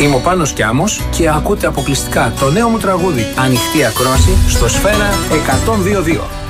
Είμαι ο Πάνος Κιάμος και ακούτε αποκλειστικά το νέο μου τραγούδι «Ανοιχτή ακρόαση» στο Σφαίρα 102.2.